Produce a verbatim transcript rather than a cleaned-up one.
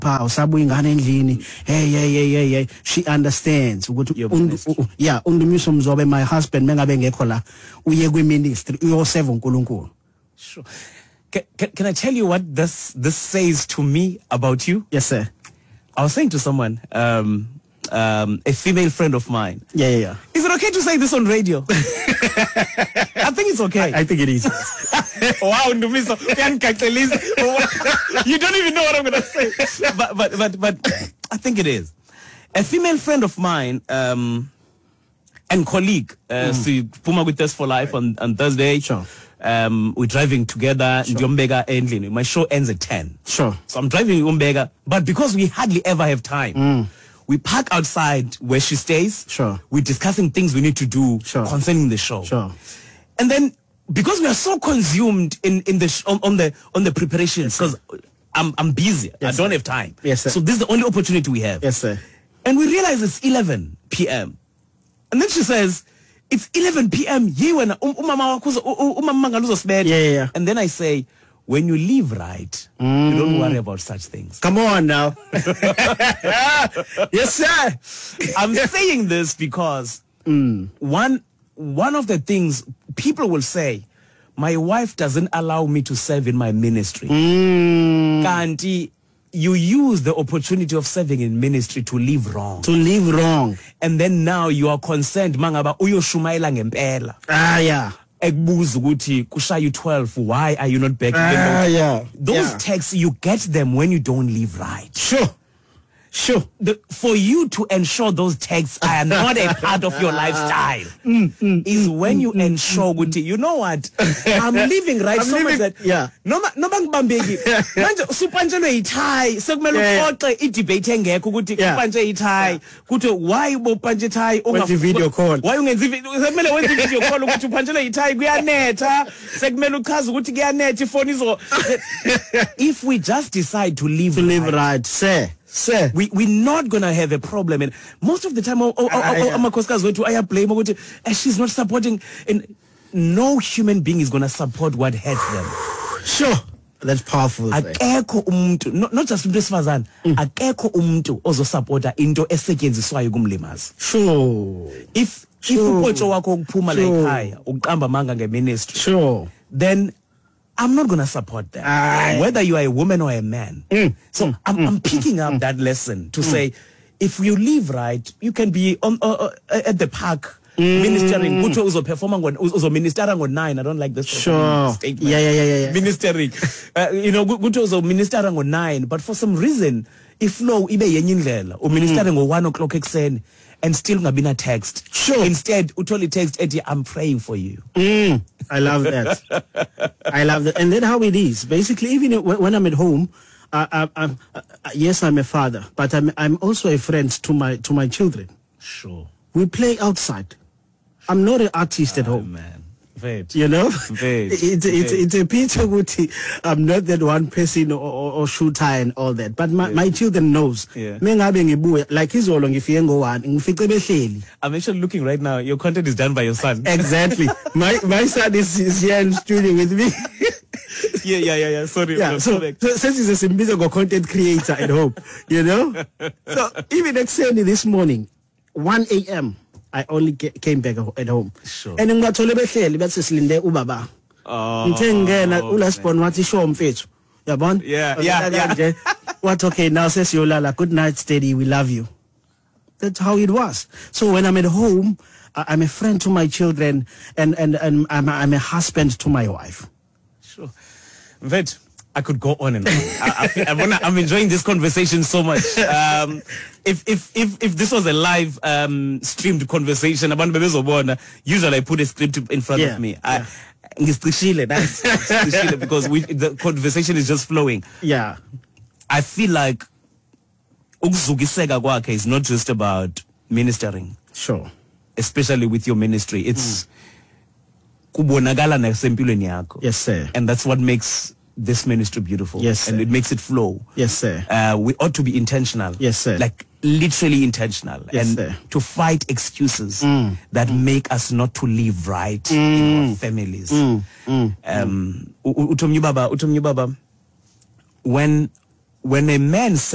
pa usabu ingane endlini hey hey hey hey hey she understands ukuthi yeah undumiso mzobe my husband mengabe ngekho la uye kwi ministry uyoseva uNkulunkulu. Sure. Can, can, can I tell you what this this says to me about you? Yes, sir. I was saying to someone, um, um, a female friend of mine. Yeah, yeah, yeah. Is it okay to say this on radio? I think it's okay. I, I think it is. Wow, you don't even know what I'm gonna say. But but but but I think it is. A female friend of mine um, and colleague, uh, mm. she Puma with us for life on, on Thursday. Sure. Um, we're driving together. Sure. Umbega ending. My show ends at ten. Sure. So I'm driving Umbega, but because we hardly ever have time, mm. we park outside where she stays. Sure. We're discussing things we need to do sure. concerning the show. Sure. And then because we are so consumed in in the sh- on, on the on the preparations, because yes, I'm I'm busy. Yes, I don't sir. have time. Yes, sir. So this is the only opportunity we have. Yes, sir. And we realize it's eleven p.m. And then she says, it's eleven p.m. Yeah, yeah, yeah. And then I say, when you live right, mm. you don't worry about such things. Come on now. Yes, sir. I'm saying this because mm. one one of the things people will say, my wife doesn't allow me to serve in my ministry. Mm. Kanti, you use the opportunity of serving in ministry to live wrong. To live wrong. And then now you are concerned, mangaba uyoshumayela ngempela. Ah, yeah. Ekbuza ukuthi kushaye twelve, why are you not back? Ah, yeah. Those yeah. texts, you get them when you don't live right. Sure. Sure. The, for you to ensure those texts are not a part of your lifestyle mm, mm, is mm, when mm, you mm, ensure, mm, mm, you know what, I'm living right I'm so living, much that yeah. no ngibambeki manje usupantshelwe ithai sekumele uxoxe idebate engekho ukuthi kupantshe ithai kuthi why bopantshe ithai unga video call why ungenzi sekumele wenze video call ukuthi upantshelwe ithai kuyanetha sekumele uchaza ukuthi kuyanetha ifoni izo. If we just decide to live to live right, right sir Sir, we we're not gonna have a problem, and most of the time, oh, oh, oh, amakhosikazi wethu I blame ukuthi she's not supporting, and no human being is gonna support what hurts them. Sure, that's powerful. Akekho umuntu, not just umuntu esifazana, akekho umuntu ozosupporta into esetyenziswayo kumlimazi. Sure. If if upotsho wakho ukuphuma la ekhaya uqamba manga ngeministry. Sure. Then I'm not going to support that. Aye. Whether you are a woman or a man. Mm. So mm. I'm, mm. I'm picking up mm. that lesson to mm. say, if you live right, you can be on uh, uh, at the park mm. ministering. Kuto uzo performing on uzo ministering on nine. I don't like this sure. statement. Yeah, yeah, yeah, yeah. Ministering. uh, you know, kuto uzo ministering on nine. But for some reason, if flow ibe yenyindlela or ministering on one o'clock exen. And still ngabina text. Sure. Instead, utoli text Eddie, I'm praying for you. Mm, I love that. I love that. And then how it is. Basically, even when I'm at home, uh, I, I'm, uh, yes, I'm a father, but I'm I'm also a friend to my to my children. Sure. We play outside. I'm not an artist oh, at home. Man. Wait. You know, Wait. it's, it's, it's a picture which I'm not that one person or, or, or shooter and all that. But my, yeah. my children knows. Yeah. Like he's all on if you go one. I'm actually looking right now. Your content is done by your son. Exactly. my my son is, is here in studio with me. yeah, yeah, yeah, yeah. Sorry. Yeah. So, so since he's a simple content creator at home, you know. So even extending this morning, one a.m. I only get, came back at home. Sure. And in Ngatole behleli bathi silinde ubaba. Oh. Ngithe ngena uLasbon wathi show mfethu. Yabona? Yeah, yeah, yeah. What okay now says Yolala, good night steady, we love you. That's how it was. So when I'm at home, I'm a friend to my children and and and I'm a, I'm a husband to my wife. Sure. Vet, I could go on and on. I, I, I wanna, I'm enjoying this conversation so much. Um, if if if if this was a live um, streamed conversation, usually I put a script in front yeah, of me. Yeah. I, that's because we, the conversation is just flowing. Yeah, I feel like ukuzukiseka kwakhe is not just about ministering. Sure, especially with your ministry, it's kubonakala nasempilweni yakho. Yes, sir, and that's what makes this ministry beautiful. Yes, sir. And it makes it flow. Yes, sir. Uh, we ought to be intentional. Yes, sir. Like literally intentional. Yes, and sir. to fight excuses mm. that mm. make us not to live right mm. in our families. Mm. Mm. Um, utomnyubaba, utomnyubaba, when when a man